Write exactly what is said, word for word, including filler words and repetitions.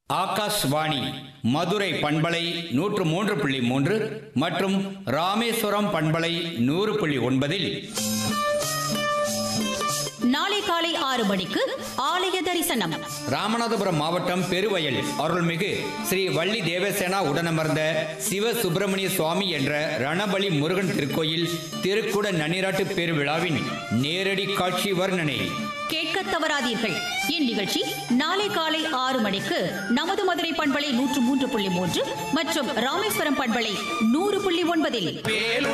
ஆகாஷ்வாணி மதுரை பண்பலை நூற்று மூன்று புள்ளி மூன்று மற்றும் ராமேஸ்வரம் பண்பலை நூறு புள்ளி ஒன்பதில் நாளை காலை ஆறு மணிக்கு ஆலய தரிசனம். ராமநாதபுரம் மாவட்டம் பெருவயல் அருள்மிகு ஸ்ரீ வள்ளி தேவசேனா உடனமர்ந்த சிவ சுப்பிரமணிய சுவாமி என்ற ரணபலி முருகன் திருக்கோயில் திருக்குட நன்னிராட்டு பெருவிழாவின் நேரடி காட்சி வர்ணனை கேட்க தவறாதீர்கள். இந்நிகழ்ச்சி நாளை காலை ஆறு மணிக்கு நமது மதுரை பண்பலை நூற்று மூன்று புள்ளி மூன்று மற்றும் ராமேஸ்வரம் பண்பலை நூறு புள்ளி ஒன்பதில்.